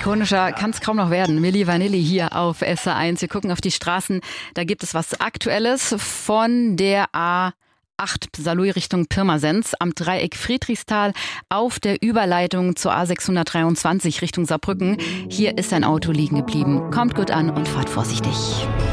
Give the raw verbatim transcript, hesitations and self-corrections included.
ikonischer kann es kaum noch werden. Milli Vanilli hier auf S R eins. Wir gucken auf die Straßen. Da gibt es was Aktuelles von der A acht Saarlouis Richtung Pirmasens am Dreieck Friedrichsthal auf der Überleitung zur A sechshundertdreiundzwanzig Richtung Saarbrücken. Hier ist ein Auto liegen geblieben. Kommt gut an und fahrt vorsichtig.